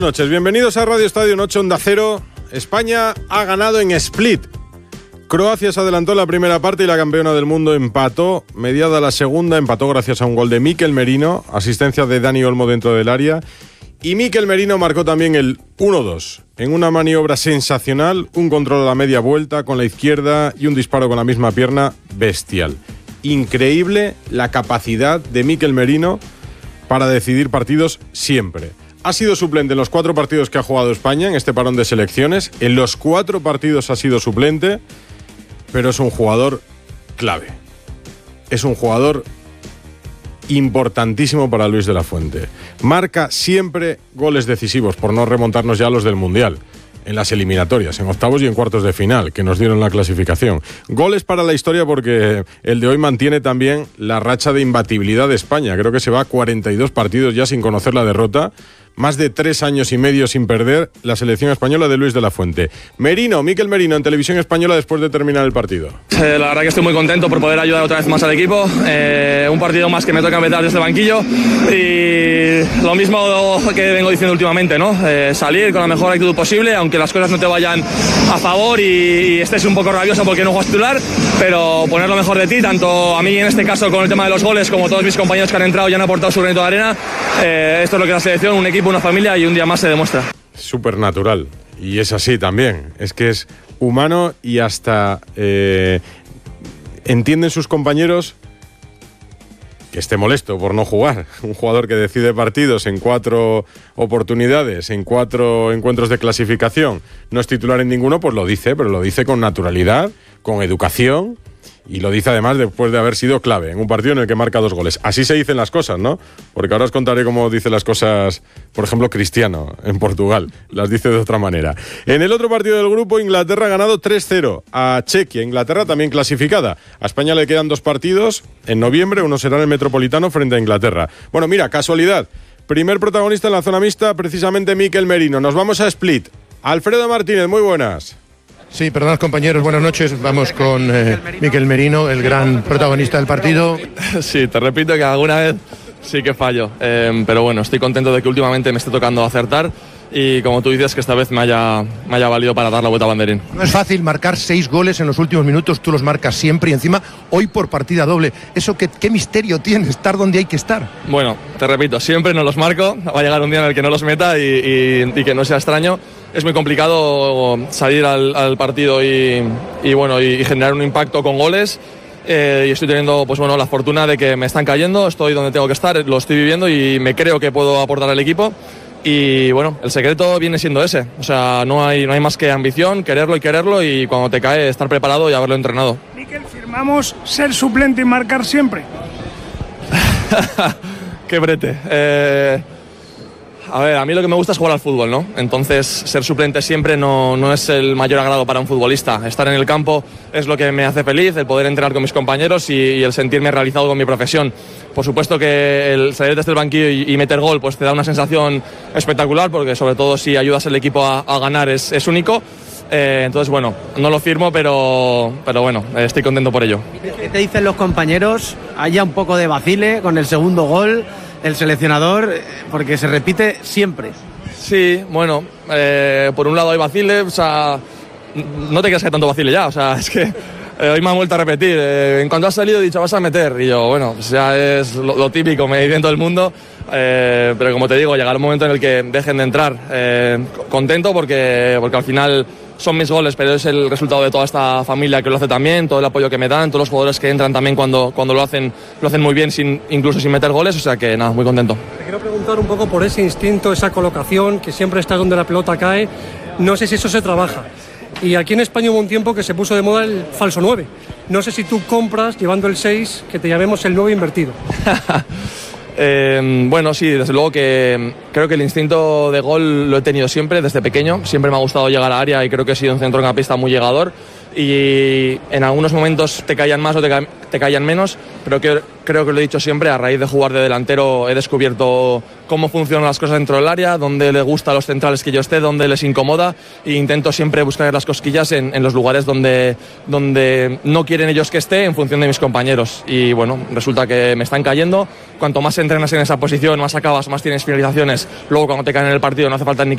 Buenas noches, bienvenidos a Radio Estadio Noche Onda Cero. España ha ganado en Split. Croacia se adelantó en la primera parte y la campeona del mundo empató. Mediada la segunda, empató gracias a un gol de Mikel Merino, asistencia de Dani Olmo dentro del área. Y Mikel Merino marcó también el 1-2. En una maniobra sensacional, un control a la media vuelta con la izquierda y un disparo con la misma pierna bestial. Increíble la capacidad de Mikel Merino para decidir partidos siempre. Ha sido suplente en los 4 partidos que ha jugado España en este parón de selecciones. En los 4 partidos ha sido suplente, pero es un jugador clave. Es un jugador importantísimo para Luis de la Fuente. Marca siempre goles decisivos, por no remontarnos ya a los del Mundial, en las eliminatorias, en octavos y en cuartos de final, que nos dieron la clasificación. Goles para la historia porque el de hoy mantiene también la racha de imbatibilidad de España. Creo que se va a 42 partidos ya sin conocer la derrota. Más de 3 años y medio sin perder la selección española de Luis de la Fuente. Merino, Mikel Merino en Televisión Española después de terminar el partido. La verdad que estoy muy contento por poder ayudar otra vez más al equipo. Un partido más que me toca empezar desde el banquillo y lo mismo que vengo diciendo últimamente, ¿no? Salir con la mejor actitud posible, aunque las cosas no te vayan a favor y estés un poco rabioso porque no juegas titular, pero poner lo mejor de ti, tanto a mí en este caso con el tema de los goles como todos mis compañeros que han entrado y han aportado su granito de arena. Esto es lo que es la selección, un equipo, una familia y un día más se demuestra. Súper natural. Y es así también. Es que es humano y hasta entienden sus compañeros que esté molesto por no jugar. Un jugador que decide partidos en 4 oportunidades, en 4 encuentros de clasificación, no es titular en ninguno, pues lo dice, pero lo dice con naturalidad, con educación. Y lo dice además después de haber sido clave en un partido en el que marca 2 goles. Así se dicen las cosas, ¿no? Porque ahora os contaré cómo dice las cosas, por ejemplo, Cristiano en Portugal. Las dice de otra manera. En el otro partido del grupo, Inglaterra ha ganado 3-0 a Chequia. Inglaterra también clasificada. A España le quedan 2 partidos en noviembre. Uno será en el Metropolitano frente a Inglaterra. Bueno, mira, casualidad. Primer protagonista en la zona mixta, precisamente Mikel Merino. Nos vamos a Split. Alfredo Martínez, muy buenas. Sí, perdonad compañeros, buenas noches. Vamos con Mikel Merino, el gran protagonista del partido. Sí, te repito que alguna vez sí que fallo, pero bueno, estoy contento de que últimamente me esté tocando acertar y como tú dices que esta vez me haya valido para dar la vuelta a banderín. No es fácil marcar 6 goles en los últimos minutos, tú los marcas siempre y encima hoy por partida doble. ¿Eso qué misterio tiene, estar donde hay que estar? Bueno, te repito, siempre no los marco, va a llegar un día en el que no los meta y que no sea extraño. Es muy complicado salir al partido y generar un impacto con goles. Y estoy teniendo pues bueno, la fortuna de que me están cayendo, estoy donde tengo que estar, lo estoy viviendo y me creo que puedo aportar al equipo. Y bueno, el secreto viene siendo ese. O sea, no hay más que ambición, quererlo y cuando te cae estar preparado y haberlo entrenado. Mikel, firmamos ser suplente y marcar siempre. Qué brete. A ver, a mí lo que me gusta es jugar al fútbol, ¿no? Entonces, ser suplente siempre no es el mayor agrado para un futbolista. Estar en el campo es lo que me hace feliz, el poder entrenar con mis compañeros y el sentirme realizado con mi profesión. Por supuesto que el salir desde el banquillo y meter gol pues te da una sensación espectacular, porque sobre todo si ayudas al equipo a ganar es único. Entonces, bueno, no lo firmo, pero bueno, estoy contento por ello. ¿Qué te dicen los compañeros? Haya un poco de vacile con el segundo gol. El seleccionador, porque se repite siempre. Sí, bueno, por un lado hay vacile, o sea, no te creas que hay tanto vacile ya, o sea, es que hoy me han vuelto a repetir, en cuanto has salido he dicho vas a meter, y yo, bueno, pues ya es lo típico, me dicen todo el mundo, pero como te digo, llegará un momento en el que dejen de entrar, contento porque al final son mis goles, pero es el resultado de toda esta familia que lo hace también, todo el apoyo que me dan, todos los jugadores que entran también cuando lo hacen muy bien, incluso sin meter goles, o sea que nada, muy contento. Te quiero preguntar un poco por ese instinto, esa colocación, que siempre estás donde la pelota cae, no sé si eso se trabaja. Y aquí en España hubo un tiempo que se puso de moda el falso 9. No sé si tú compras, llevando el 6, que te llamemos el 9 invertido. Bueno, sí, desde luego que creo que el instinto de gol lo he tenido siempre, desde pequeño. Siempre me ha gustado llegar a área y creo que he sido un centrocampista muy llegador. Y en algunos momentos te caían más o te caían menos, pero creo que lo he dicho siempre, a raíz de jugar de delantero he descubierto cómo funcionan las cosas dentro del área, dónde les gusta a los centrales que yo esté, dónde les incomoda, e intento siempre buscar las cosquillas en los lugares donde no quieren ellos que esté en función de mis compañeros. Y bueno, resulta que me están cayendo. Cuanto más entrenas en esa posición, más acabas, más tienes finalizaciones. Luego cuando te caen en el partido no hace falta ni